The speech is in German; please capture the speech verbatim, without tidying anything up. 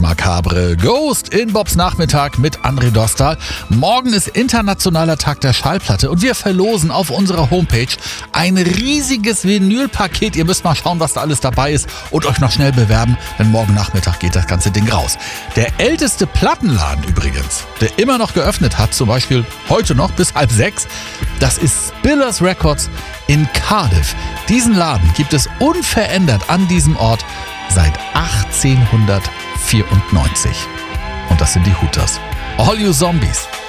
Makabre. Ghost in Bobs Nachmittag mit André Dostal. Morgen ist Internationaler Tag der Schallplatte und wir verlosen auf unserer Homepage ein riesiges Vinylpaket. Ihr müsst mal schauen, was da alles dabei ist und euch noch schnell bewerben, denn morgen Nachmittag geht das ganze Ding raus. Der älteste Plattenladen übrigens, der immer noch geöffnet hat, zum Beispiel heute noch bis halb sechs, das ist Spillers Records in Cardiff. Diesen Laden gibt es unverändert an diesem Ort seit achtzehnhundertvierundneunzig. Und das sind die Hooters. All you Zombies.